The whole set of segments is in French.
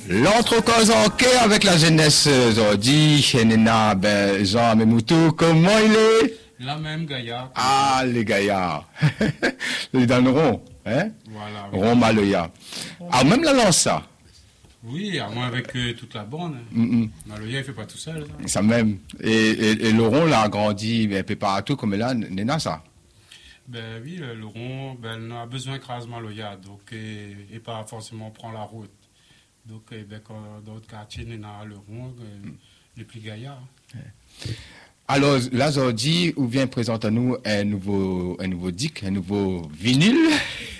L'entrecause en quai avec la jeunesse aujourd'hui, Nena, ben, Jean Memoutou, comment il est? La même Gaïa. Ah, les gaillards. Les dans le rond, hein? Voilà. Oui. Rond Maloya. Ah, même la lance, ça. Oui, à moins avec toute la bande. Maloya, il fait pas tout seul. Ça même. Et le rond, là, a grandi un peu partout, comme là, Nena, ça. Ben oui, le rond, ben, on a besoin crase Maloya, donc, et pas forcément prendre la route. Donc, ben, quand dans d'autres quartiers, on a le rond, les plus gaillards. Alors, là, aujourd'hui, où vient présenter à nous un nouveau disque, un nouveau vinyle.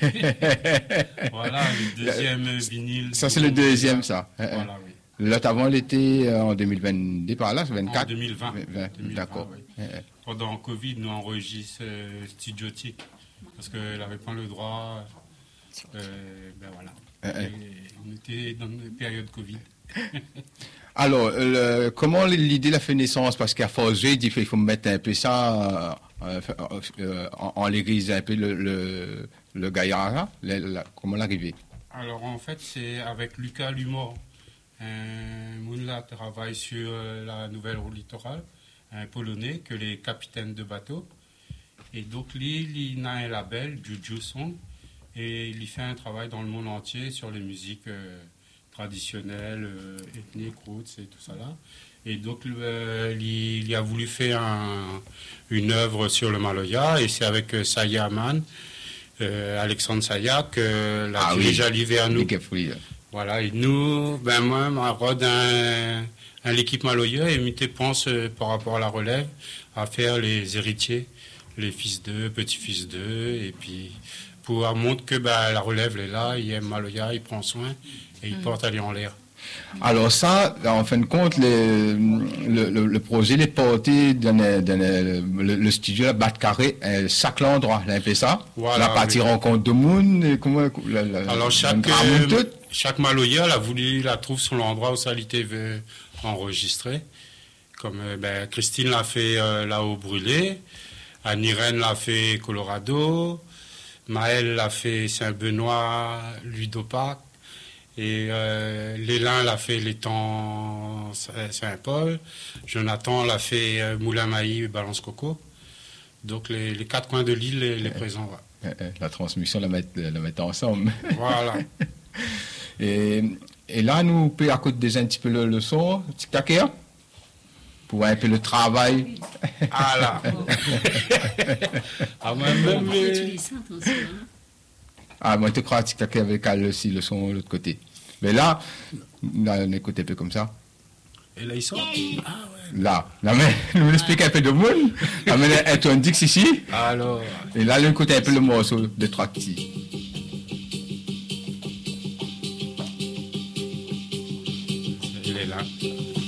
Voilà, le deuxième vinyle. Ça, c'est le deuxième, ça. Voilà, oui. L'autre avant, l'été en 2022, par là, c'est 24. En 2020. 20, d'accord. Oui. Pendant Covid, nous enregistrons studiotique, parce qu'elle n'avait pas le droit. Ben voilà. On était dans une période Covid. Alors, comment l'idée a fait naissance? Parce qu'à force, il faut mettre un peu ça en l'église, un peu le gaillard, comment l'arriver? Alors, en fait, c'est avec Lucas Lumor. Mounla travaille sur la nouvelle route littorale, un Polonais, que les capitaines de bateau. Et donc, lui, il a un label, Juju Song, et il fait un travail dans le monde entier sur les musiques traditionnelles, ethniques, roots et tout ça là. Et donc, il a voulu faire une œuvre sur le Maloya, et c'est avec Saya Man, Alexandre Saya, que la dirige à l'hiver nous. Voilà, et nous, ben moi, ma rôde l'équipe Maloya, et m'était pense par rapport à la relève, à faire les héritiers, les fils d'eux, petits-fils d'eux, et puis pour montrer que ben, la relève elle est là, il aime Maloya, il prend soin, et il porte aller en l'air. Alors ça, en fin de compte, le projet est porté dans le studio, la Batte Carré, chaque endroit, là, un peu ça. Voilà, la partie rencontre de monde, alors chaque Maloya, la trouve sur l'endroit où Salité veut enregistrer. Comme Christine l'a fait là au Brûlé, Anne-Irène l'a fait Colorado, Maëlle l'a fait Saint-Benoît, Ludopac, et Lélin l'a fait l'étang Saint-Paul, Jonathan l'a fait Moulin-Mailly, Balance-Coco. Donc les quatre coins de l'île, les présents. Ouais. La transmission la mettre ensemble. Voilà. Et là, nous pouvons écouter déjà un petit peu le son, tic-tac, pour un peu le travail. Ah là. Ah, même moi, je crois tic-tac avec aussi le son de l'autre côté. Mais là, on écoute un peu comme ça. Et là, ils sont. Ah ouais. Là, mais nous expliquons un peu de monde. Là, mais un dix ici. Alors. Et là, on écoute un peu le morceau de trois petits. Il est là.